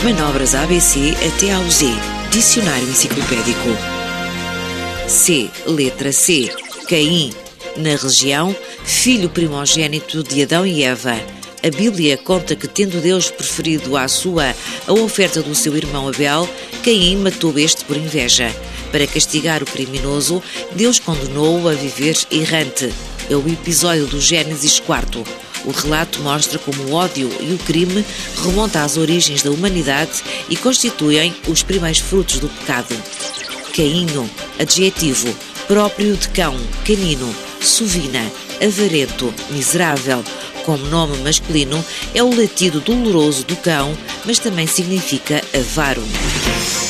Manobras ABC até ao Z. Dicionário enciclopédico. C. Letra C. Caim. Na região, filho primogênito de Adão e Eva. A Bíblia conta que, tendo Deus preferido à sua a oferta do seu irmão Abel, Caim matou este por inveja. Para castigar o criminoso, Deus condenou-o a viver errante. É o episódio do Gênesis 4. O relato mostra como o ódio e o crime remontam às origens da humanidade e constituem os primeiros frutos do pecado. Cainho, adjetivo, próprio de cão, canino, sovina, avarento, miserável. Como nome masculino, é o latido doloroso do cão, mas também significa avaro.